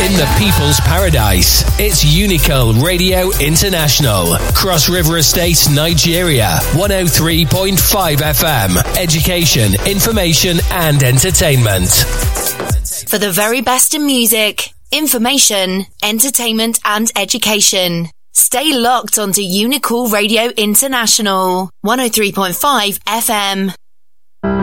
in the people's paradise. It's Unical Radio International. Cross River Estate, Nigeria. 103.5 FM. Education, information and entertainment. For the very best in music, information, entertainment and education. Stay locked onto Unical Radio International. 103.5 FM.